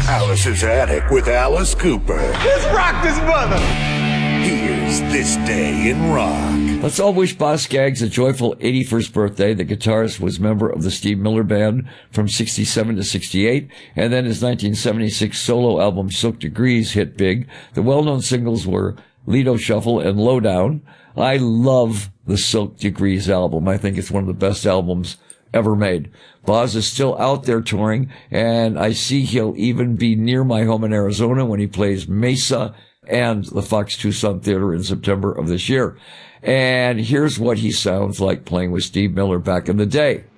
Alice's Attic with Alice Cooper. Let's rock this mother! Here's This Day in Rock. Let's all wish Boz Scaggs a joyful 81st birthday. The guitarist was member of the Steve Miller Band from 67 to 68, and then his 1976 solo album Silk Degrees hit big. The well-known singles were Lido Shuffle and Lowdown. I love the Silk Degrees album. I think it's one of the best albums ever made. Boz is still out there touring, and I see he'll even be near my home in Arizona when he plays Mesa and the Fox Tucson Theater in September of this year. And here's what he sounds like playing with Steve Miller back in the day.